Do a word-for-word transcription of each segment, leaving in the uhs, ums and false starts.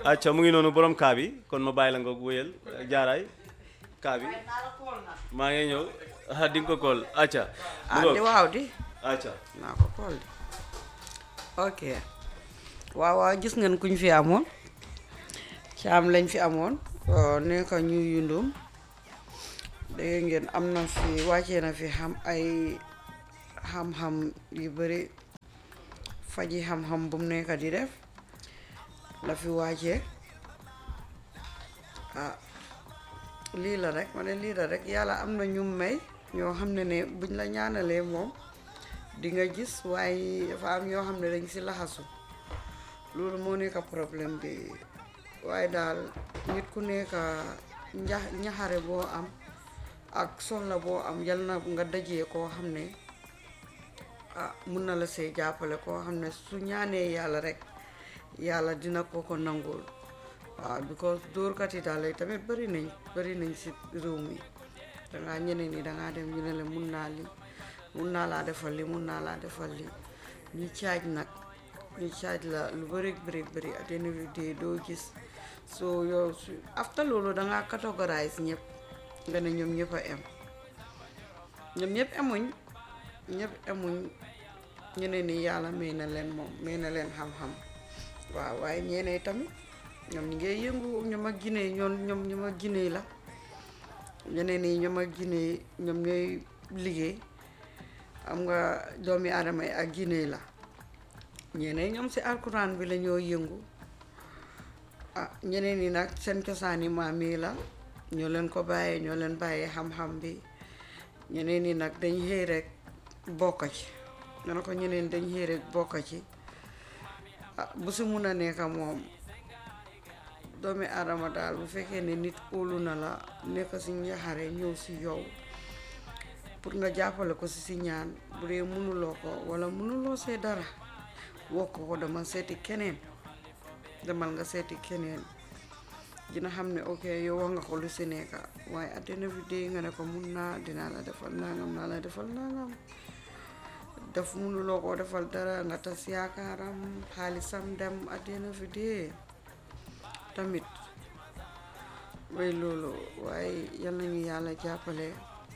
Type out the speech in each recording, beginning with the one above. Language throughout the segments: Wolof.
acca mu ngi noonu borom kaa bi kon ma bàyyi la nga wéyal jaaraay kaa bi maa ngi ñëw ah di nga ko kool acca ah di waaw di acca naa ko kool di ok waaw waaw gis ngeen kuñ fi amoon caam lañ fi amoon nekk ñu yundum dégg ngeen am na fi wàccee na fi xam ay xam-xam yu bari faji xam-xam bu mu nekk di def la fi wàccee ah lii la rek ma ne lii la rek yàlla am na ñu may ñoo xam ne ne buñ la ñaanalee moom di nga gis waaye dafa am ñoo xam ne dañ si laxasu loolu moo nekk problème bi waaye daal nit ku nekk nja ñaxare boo am ak soxla boo am yal na nga dajee koo xam ne ah mun na la see jàppale koo xam ne su ñaanee yàlla rek yàlla dina ko ko nangul waaw because dóorkat yi daal lay tamit bari nañ bari nañ si réew mi dangaa ñeneen ñi dangaa dem ñu ne la mun naa li mun naa laa defal li mun naa laa defal li ñu caaj nag ñu caaj la lu bari bari bari at the end of the day doo gis so yow su after loolu dangaa categorize ñëpp nga ne ñoom ñëpp a em ñoom ñëpp emuñ ñëpp emuñ ñeneen ñi yàlla may na leen moom may na leen xam-xam waaw waaye ñeenee tamit ñoom ñi ngay yëngu ñoom ak Guinée ñoom ñoom ñoom ak Guinée la ñeneen ñi ñoom ak Guinée ñoom ñooy liggéey am nga doomi aadama yi ak Guinée la ñeneen ñoom si alquran bi la ñoo yëngu ah ñeneen ñi nag seen cosaani maam yi la ñoo leen ko bàyyee ñoo leen bàyyee xam-xam bi ñeneen ñi nag dañ xëy rek bokk ci nga ne ko ñeneen dañ xëy rek bokk ci ah bu si mun a nekk moom doomi aadama daal bu fekkee ne nit óolu na la nekk si njaxare ñëw si yow pour nga jàppale ko si si ñaan bu dee mënuloo ko wala mënuloo see dara wokk ko dama seeti keneen demal nga seeti keneen dina xam ne ok yow wax nga ko lu si nekk waaye at the end of the day nga ne ko mun naa dinaa la defal nangam naa la defal nangam def mënuloo koo defal dara nga tas yaakaaram xaalisam dem at the end of the day tamit way loolu waaye yal nañu yàlla jàppale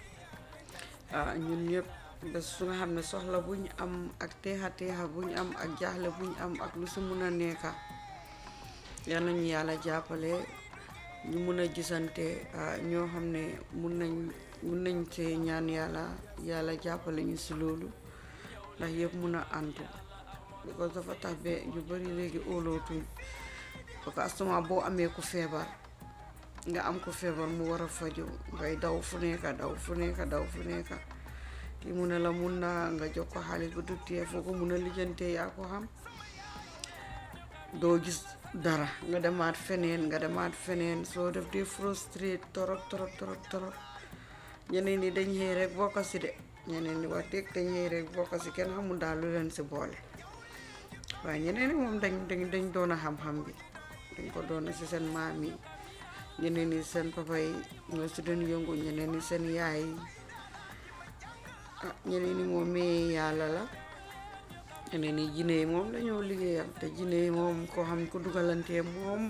ah ñun ñëpp bés su nga xam ne soxla buñ am ak teexa teexa buñ am ak jaaxle buñ am ak lu si mun a nekka yal nañu yàlla jàppale ñu mun a gisante ñoo xam ne mun nañ mun nañ see ñaan yàlla yàlla jàppale ñu si loolu ndax yëpp mun a antu because dafa tax ba ñu bari léegi óolootuñ parce que astuma boo amee ku feebar nga am ko feebar mu war a faju ngay daw fu nekka daw fu nekka daw fu nekka ki mu ne la mun naa nga jox ko xaalis bu duttee foo ko mun a lijjantee yaa ko xam doo gis dara nga demaat feneen nga demaat feneen soo def di frustré torop torop torop torop ñeneen ñi dañ xëy rek bokk si de ñeneen ñi wax dëgg dañ xëy rek bokk si kenn xamul daal lu leen si boole waaye ñeneen ñi moom dañ dañ dañ doon a xam-xam bi dañ ko doon si seen maam yi ñeneen ñi seen papa yi ñoo si doon yëngu ñeneen ñi seen yaay yi ah ñeneen ñi moom mee yàlla la ñeneen ñi jinne yi moom dañoo liggéeyam te jinne yi moom koo xam ko dugalantee moom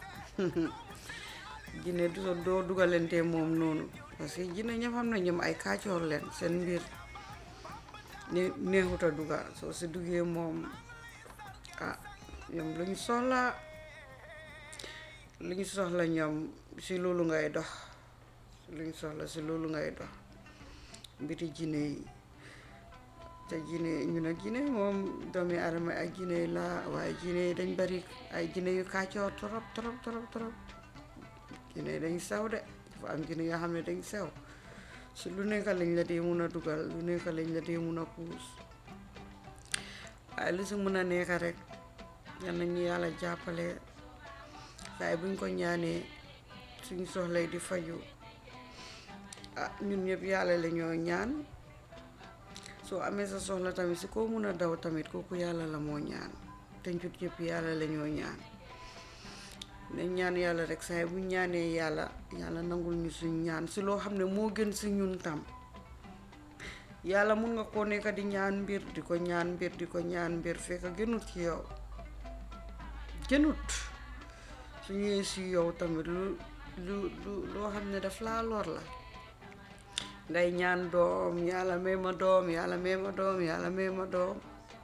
jinne du doo dugalantee moom noonu parce que jinne ñëpp xam na ñoom ay kaacoor leen seen mbir ne neexut a dugal soo si duggee moom ah ñoom lu ñu soxla lu ñu soxla ñoom si loolu ngay dox lu ñu soxla si loolu ngay dox mbiri jinne yi te jinne ñu ne jinne moom doomi adama ak jinne la waaye jinne yi dañ bari ay jinne yu kàccoor torop torop torop torop jinne yi dañ sew de dafa am jinne yoo xam ne dañ sew si lu nekk lañ la dee mun a dugal lu nekk lañ la dee mun a puus waaye lu si mun a nekk rek yal nañu yàlla jàppale waaye buñ ko ñaanee suñ soxlay di faju ah ñun ñëpp yàlla la ñoo ñaan soo amee sa soxla tamit si koo mun a daw tamit kooku yàlla la moo ñaan te njut yëpp yàlla la ñoo ñaan nañ ñaan yàlla rek saay bu ñaanee yàlla yàlla nangul ñu suñ ñaan si loo xam ne moo gën si ñun tam yàlla mun nga koo nekk di ñaan mbir di ko ñaan mbir di ko ñaan mbir fekk gënut ci yow gënut su ñëwee si yow tamit lu lu lu loo xam ne daf laa lor la ngay ñaan doom yàlla may ma doom yàlla may ma doom yàlla may ma doom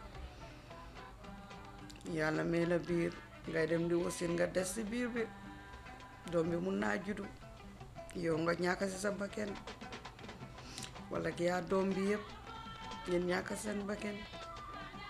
yàlla may la biir ngay dem di wasin nga des si biir bi doom bi mun naa juddu yow nga ñàkk si sa bakken wala ki yaa doom bi yëpp ngeen ñàkk seen bakken